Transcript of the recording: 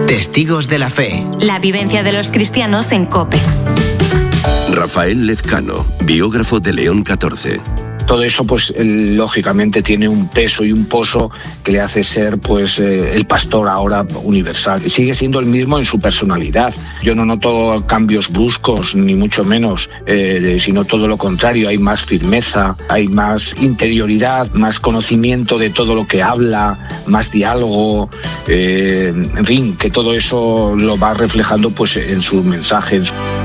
Testigos de la Fe. La vivencia de los cristianos en COPE. Rafael Lezcano, biógrafo de León XIV. Todo eso, pues lógicamente tiene un peso y un pozo que le hace ser, pues, el pastor ahora universal. Sigue siendo el mismo en su personalidad. Yo no noto cambios bruscos, ni mucho menos, sino todo lo contrario. Hay más firmeza, hay más interioridad, más conocimiento de todo lo que habla, más diálogo. En fin, que todo eso lo va reflejando, pues, en sus mensajes.